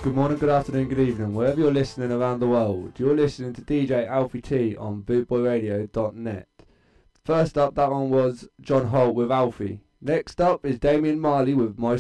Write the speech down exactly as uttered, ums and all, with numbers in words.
Good morning, good afternoon, good evening, wherever you're listening around the world. You're listening to D J Alfie T on bootboy radio dot net. First up, that one was John Holt with Alfie. Next up is Damian Marley with My